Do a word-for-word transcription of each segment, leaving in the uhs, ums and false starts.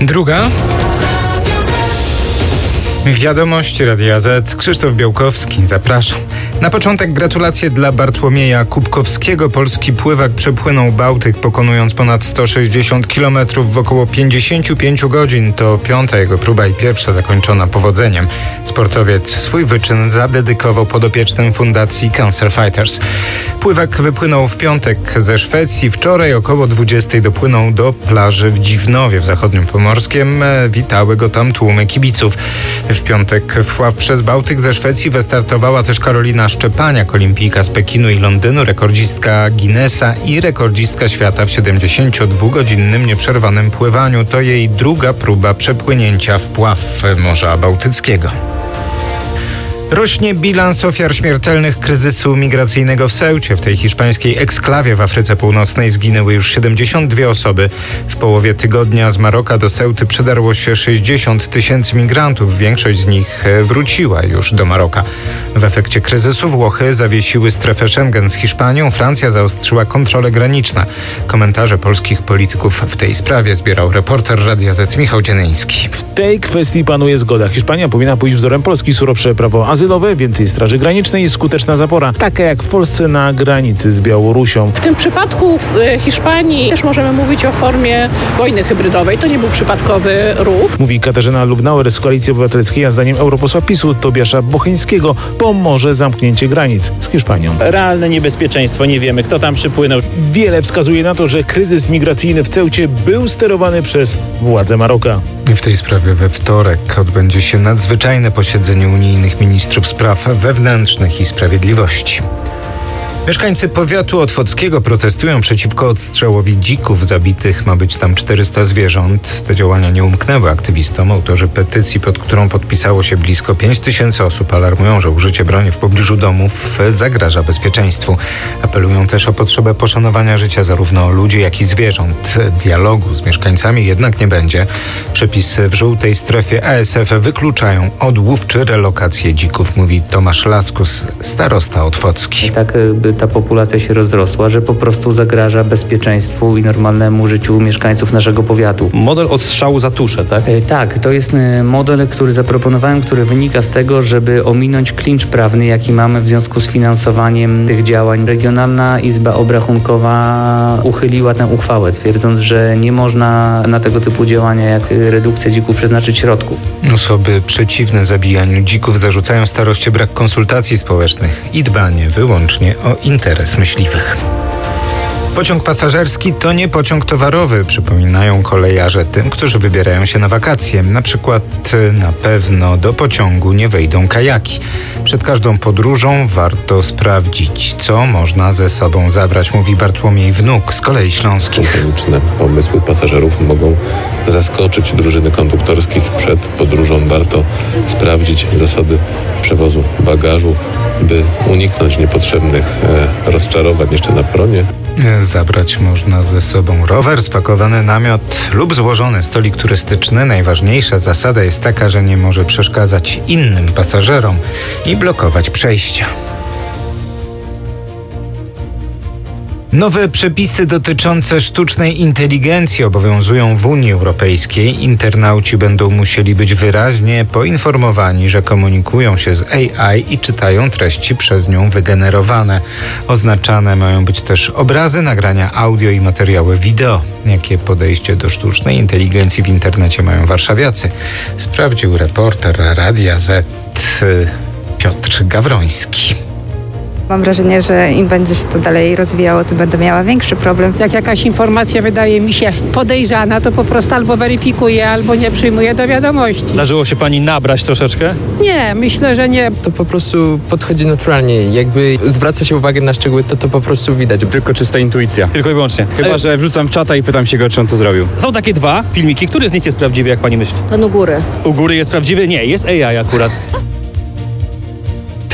Druga. Wiadomości Radia Z. Krzysztof Białkowski, zapraszam. Na początek gratulacje dla Bartłomieja Kubkowskiego. Polski pływak przepłynął Bałtyk, pokonując ponad sto sześćdziesiąt kilometrów w około pięćdziesiąt pięć godzin. To piąta jego próba i pierwsza zakończona powodzeniem. Sportowiec swój wyczyn zadedykował podopiecznym Fundacji Cancer Fighters. Pływak wypłynął w piątek ze Szwecji. Wczoraj około dwudziestej dopłynął do plaży w Dziwnowie w zachodnim Pomorskiem. Witały go tam tłumy kibiców. W piątek wpław przez Bałtyk ze Szwecji wystartowała też Karolina Szczepaniak, olimpijka z Pekinu i Londynu, rekordzistka Guinnessa i rekordzistka świata w siedemdziesięciodwugodzinnym nieprzerwanym pływaniu. To jej druga próba przepłynięcia wpław Morza Bałtyckiego. Rośnie bilans ofiar śmiertelnych kryzysu migracyjnego w Ceucie. W tej hiszpańskiej eksklawie w Afryce Północnej zginęły już siedemdziesiąt dwie osoby. W połowie tygodnia z Maroka do Ceuty przedarło się sześćdziesiąt tysięcy migrantów. Większość z nich wróciła już do Maroka. W efekcie kryzysu Włochy zawiesiły strefę Schengen z Hiszpanią. Francja zaostrzyła kontrole graniczne. Komentarze polskich polityków w tej sprawie zbierał reporter Radia Z Michał Dzienyński. W tej kwestii panuje zgoda. Hiszpania powinna pójść wzorem Polski. Surowsze prawo azylowe, więcej straży granicznej i skuteczna zapora, taka jak w Polsce na granicy z Białorusią. W tym przypadku w Hiszpanii też możemy mówić o formie wojny hybrydowej. To nie był przypadkowy ruch. Mówi Katarzyna Lubnauer z Koalicji Obywatelskiej, a zdaniem europosła PiSu Tobiasza Bocheńskiego pomoże zamknięcie granic z Hiszpanią. Realne niebezpieczeństwo, nie wiemy, kto tam przypłynął. Wiele wskazuje na to, że kryzys migracyjny w Ceucie był sterowany przez władze Maroka. W tej sprawie we wtorek odbędzie się nadzwyczajne posiedzenie unijnych ministrów spraw wewnętrznych i sprawiedliwości. Mieszkańcy powiatu otwockiego protestują przeciwko odstrzałowi dzików. Zabitych ma być tam czterysta zwierząt. Te działania nie umknęły aktywistom. Autorzy petycji, pod którą podpisało się blisko pięć tysięcy osób, alarmują, że użycie broni w pobliżu domów zagraża bezpieczeństwu. Apelują też o potrzebę poszanowania życia zarówno ludzi, jak i zwierząt. Dialogu z mieszkańcami jednak nie będzie. Przepisy w żółtej strefie A S F wykluczają odłów czy relokację dzików, mówi Tomasz Laskus, starosta otwocki. Tak by ta populacja się rozrosła, że po prostu zagraża bezpieczeństwu i normalnemu życiu mieszkańców naszego powiatu. Model odstrzału za tuszę, tak? E, tak, to jest model, który zaproponowałem, który wynika z tego, żeby ominąć klincz prawny, jaki mamy w związku z finansowaniem tych działań. Regionalna Izba Obrachunkowa uchyliła tę uchwałę, twierdząc, że nie można na tego typu działania jak redukcja dzików przeznaczyć środków. Osoby przeciwne zabijaniu dzików zarzucają staroście brak konsultacji społecznych i dbanie wyłącznie o interes myśliwych. Pociąg pasażerski to nie pociąg towarowy, przypominają kolejarze tym, którzy wybierają się na wakacje. Na przykład na pewno do pociągu nie wejdą kajaki. Przed każdą podróżą warto sprawdzić, co można ze sobą zabrać, mówi Bartłomiej Wnuk z Kolei Śląskich. Spontaniczne pomysły pasażerów mogą zaskoczyć drużyny konduktorskich. Przed podróżą warto sprawdzić zasady przewozu bagażu, by uniknąć niepotrzebnych e, rozczarowań jeszcze na peronie. Zabrać można ze sobą rower, spakowany namiot lub złożony stolik turystyczny. Najważniejsza zasada jest taka, że nie może przeszkadzać innym pasażerom i blokować przejścia. Nowe przepisy dotyczące sztucznej inteligencji obowiązują w Unii Europejskiej. Internauci będą musieli być wyraźnie poinformowani, że komunikują się z A I i czytają treści przez nią wygenerowane. Oznaczane mają być też obrazy, nagrania audio i materiały wideo. Jakie podejście do sztucznej inteligencji w internecie mają warszawiacy? Sprawdził reporter Radia Z Piotr Gawroński. Mam wrażenie, że im będzie się to dalej rozwijało, tym będę miała większy problem. Jak jakaś informacja wydaje mi się podejrzana, to po prostu albo weryfikuję, albo nie przyjmuję do wiadomości. Zdarzyło się pani nabrać troszeczkę? Nie, myślę, że nie. To po prostu podchodzi naturalnie. Jakby zwraca się uwagę na szczegóły, to to po prostu widać. Tylko czysta intuicja. Tylko i wyłącznie. Chyba, że wrzucam w czata i pytam się go, czy on to zrobił. Są takie dwa filmiki. Który z nich jest prawdziwy, jak pani myśli? Ten u góry. U góry jest prawdziwy? Nie, jest A I akurat.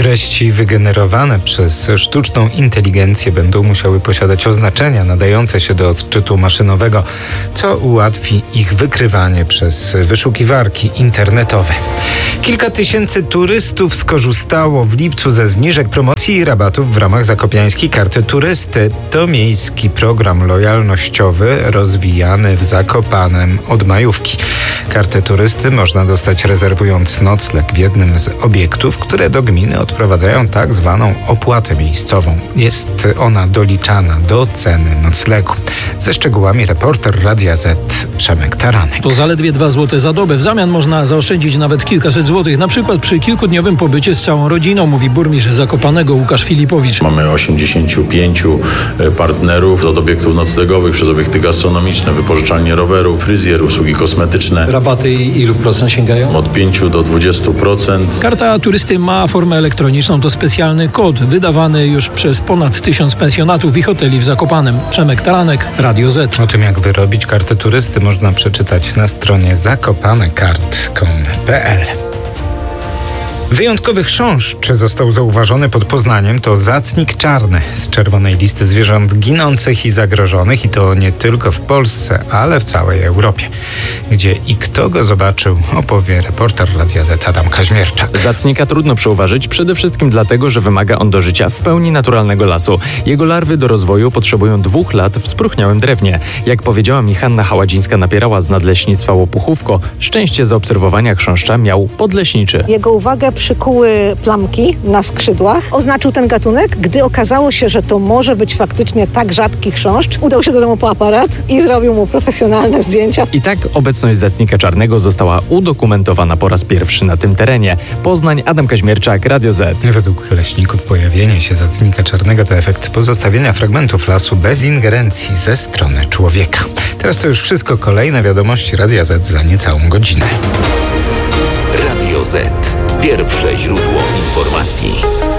Treści wygenerowane przez sztuczną inteligencję będą musiały posiadać oznaczenia nadające się do odczytu maszynowego, co ułatwi ich wykrywanie przez wyszukiwarki internetowe. Kilka tysięcy turystów skorzystało w lipcu ze zniżek, promocji i rabatów w ramach zakopiańskiej karty turysty. To miejski program lojalnościowy rozwijany w Zakopanem od majówki. Kartę turysty można dostać rezerwując nocleg w jednym z obiektów, które do gminy odprowadzają tak zwaną opłatę miejscową. Jest ona doliczana do ceny noclegu. Ze szczegółami reporter Radia Z Przemek Taranek. To zaledwie dwa złote za dobę. W zamian można zaoszczędzić nawet kilkaset złotych, na przykład przy kilkudniowym pobycie z całą rodziną, mówi burmistrz Zakopanego Łukasz Filipowicz. Mamy osiemdziesięciu pięciu partnerów od obiektów noclegowych przez obiekty gastronomiczne, wypożyczalnie rowerów, fryzjer, usługi kosmetyczne. Rabaty ilu procent sięgają? Od pięciu do dwudziestu procent. Karta turysty ma formę elektroniczną. To specjalny kod wydawany już przez ponad tysiąc pensjonatów i hoteli w Zakopanem. Przemek Taranek, Radio Z. O tym, jak wyrobić kartę turysty, można przeczytać na stronie zakopanekart kropka com kropka pe el. Wyjątkowy chrząszcz został zauważony pod Poznaniem. To zacnik czarny z czerwonej listy zwierząt ginących i zagrożonych, i to nie tylko w Polsce, ale w całej Europie. Gdzie i kto go zobaczył, opowie reporter Radia Z Adam Kaźmierczak. Zacnika trudno przeuważyć, przede wszystkim dlatego, że wymaga on do życia w pełni naturalnego lasu. Jego larwy do rozwoju potrzebują dwóch lat w spróchniałym drewnie. Jak powiedziała mi Hanna Haładzińska-Napierała z Nadleśnictwa Łopuchówko, szczęście zaobserwowania chrząszcza miał podleśniczy. Jego uwagę przykuły plamki na skrzydłach. Oznaczył ten gatunek. Gdy okazało się, że to może być faktycznie tak rzadki chrząszcz, udał się do domu po aparat i zrobił mu profesjonalne zdjęcia. I tak obecność zacnika czarnego została udokumentowana po raz pierwszy na tym terenie. Poznań, Adam Kaźmierczak, Radio Z. Według leśników pojawienie się zacnika czarnego to efekt pozostawienia fragmentów lasu bez ingerencji ze strony człowieka. Teraz to już wszystko. Kolejne wiadomości Radia Z za niecałą godzinę. Radio Z. Pierwsze źródło informacji.